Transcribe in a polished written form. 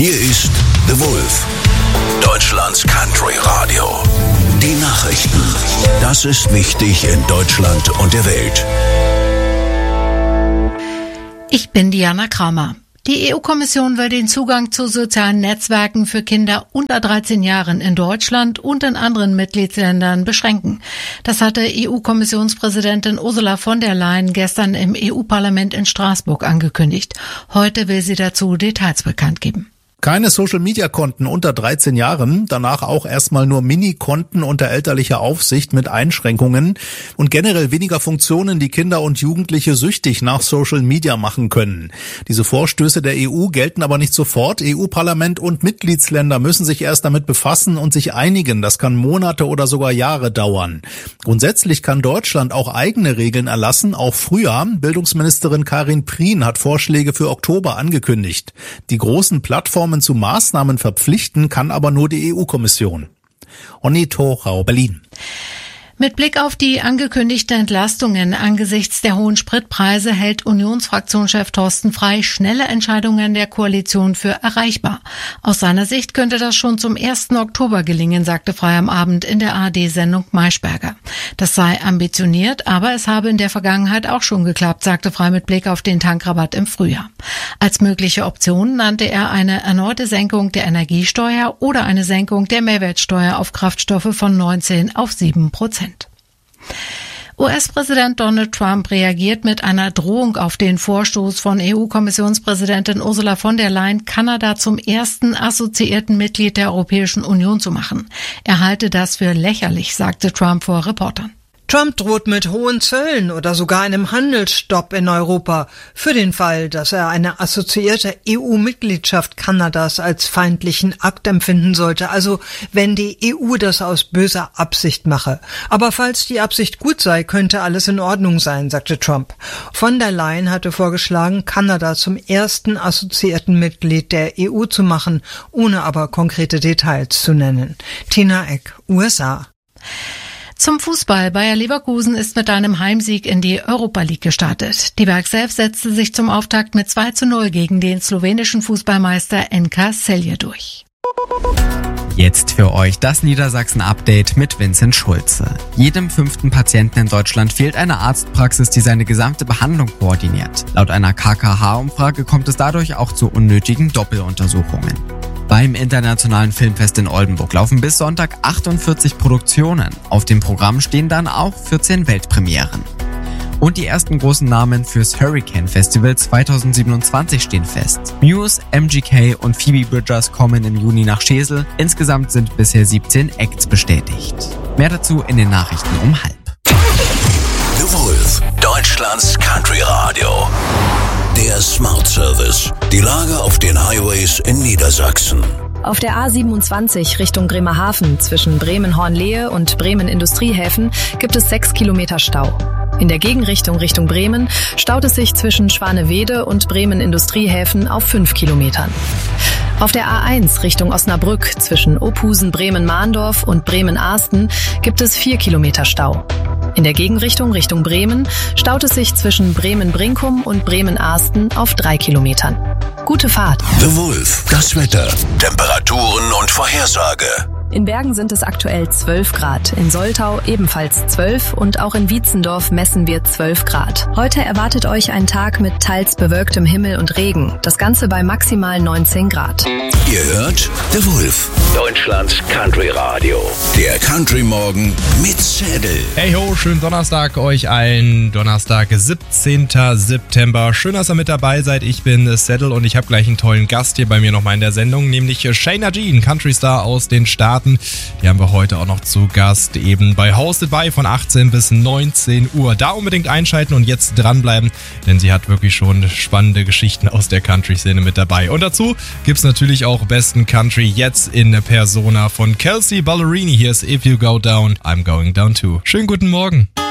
Hier ist The Wolf, Deutschlands Country Radio. Die Nachrichten. Das ist wichtig in Deutschland und der Welt. Ich bin Diana Kramer. Die EU-Kommission will den Zugang zu sozialen Netzwerken für Kinder unter 13 Jahren in Deutschland und in anderen Mitgliedsländern beschränken. Das hatte EU-Kommissionspräsidentin Ursula von der Leyen gestern im EU-Parlament in Straßburg angekündigt. Heute will sie dazu Details bekannt geben. Keine Social-Media-Konten unter 13 Jahren, danach auch erstmal nur Mini-Konten unter elterlicher Aufsicht mit Einschränkungen und generell weniger Funktionen, die Kinder und Jugendliche süchtig nach Social-Media machen können. Diese Vorstöße der EU gelten aber nicht sofort. EU-Parlament und Mitgliedsländer müssen sich erst damit befassen und sich einigen. Das kann Monate oder sogar Jahre dauern. Grundsätzlich kann Deutschland auch eigene Regeln erlassen, auch früher. Bildungsministerin Karin Prien hat Vorschläge für Oktober angekündigt. Die großen Plattformen zu Maßnahmen verpflichten kann aber nur die EU-Kommission. Onni Thorau, Berlin. Mit Blick auf die angekündigten Entlastungen angesichts der hohen Spritpreise hält Unionsfraktionschef Thorsten Frey schnelle Entscheidungen der Koalition für erreichbar. Aus seiner Sicht könnte das schon zum 1. Oktober gelingen, sagte Frey am Abend in der ARD-Sendung Maischberger. Das sei ambitioniert, aber es habe in der Vergangenheit auch schon geklappt, sagte Frey mit Blick auf den Tankrabatt im Frühjahr. Als mögliche Option nannte er eine erneute Senkung der Energiesteuer oder eine Senkung der Mehrwertsteuer auf Kraftstoffe von 19 auf 7%. US-Präsident Donald Trump reagiert mit einer Drohung auf den Vorstoß von EU-Kommissionspräsidentin Ursula von der Leyen, Kanada zum ersten assoziierten Mitglied der Europäischen Union zu machen. Er halte das für lächerlich, sagte Trump vor Reportern. Trump droht mit hohen Zöllen oder sogar einem Handelsstopp in Europa für den Fall, dass er eine assoziierte EU-Mitgliedschaft Kanadas als feindlichen Akt empfinden sollte, also wenn die EU das aus böser Absicht mache. Aber falls die Absicht gut sei, könnte alles in Ordnung sein, sagte Trump. Von der Leyen hatte vorgeschlagen, Kanada zum ersten assoziierten Mitglied der EU zu machen, ohne aber konkrete Details zu nennen. Tina Eck, USA. Zum Fußball. Bayer Leverkusen ist mit einem Heimsieg in die Europa League gestartet. Die Berg selbst setzte sich zum Auftakt mit 2:0 gegen den slowenischen Fußballmeister NK Celje durch. Jetzt für euch das Niedersachsen-Update mit Vincent Schulze. Jedem 5. Patienten in Deutschland fehlt eine Arztpraxis, die seine gesamte Behandlung koordiniert. Laut einer KKH-Umfrage kommt es dadurch auch zu unnötigen Doppeluntersuchungen. Beim Internationalen Filmfest in Oldenburg laufen bis Sonntag 48 Produktionen. Auf dem Programm stehen dann auch 14 Weltpremieren. Und die ersten großen Namen fürs Hurricane Festival 2027 stehen fest. Muse, MGK und Phoebe Bridgers kommen im Juni nach Schesel. Insgesamt sind bisher 17 Acts bestätigt. Mehr dazu in den Nachrichten um 12:30. The Wolf, Deutschlands Country Radio. Der Smart Service. Die Lage auf den Highways in Niedersachsen. Auf der A27 Richtung Bremerhaven zwischen Bremen-Hornlehe und Bremen-Industriehäfen gibt es 6 Kilometer Stau. In der Gegenrichtung Richtung Bremen staut es sich zwischen Schwanewede und Bremen-Industriehäfen auf 5 Kilometern. Auf der A1 Richtung Osnabrück zwischen Ophusen, Bremen-Mahndorf und Bremen-Ahsten gibt es 4 Kilometer Stau. In der Gegenrichtung Richtung Bremen staut es sich zwischen Bremen-Brinkum und Bremen-Ahsten auf 3 Kilometern. Gute Fahrt. The Wolf, das Wetter, Temperaturen und Vorhersage. In Bergen sind es aktuell 12 Grad, in Soltau ebenfalls 12 und auch in Wietzendorf messen wir 12 Grad. Heute erwartet euch ein Tag mit teils bewölktem Himmel und Regen, das Ganze bei maximal 19 Grad. Ihr hört The Wolf, Deutschlands Country Radio. Der Country Morgen mit Zettel. Hey ho, schönen Donnerstag euch allen. Donnerstag, 17. September. Schön, dass ihr mit dabei seid. Ich bin Zettel und ich habe gleich einen tollen Gast hier bei mir nochmal in der Sendung, nämlich Shayna Jean, Country Star aus den Staaten. Die haben wir heute auch noch zu Gast, eben bei Hosted By von 18 bis 19 Uhr. Da unbedingt einschalten und jetzt dranbleiben, denn sie hat wirklich schon spannende Geschichten aus der Country-Szene mit dabei. Und dazu gibt's natürlich auch besten Country jetzt in Persona von Kelsea Ballerini. Hier ist If You Go Down, I'm Going Down Too. Schönen guten Morgen.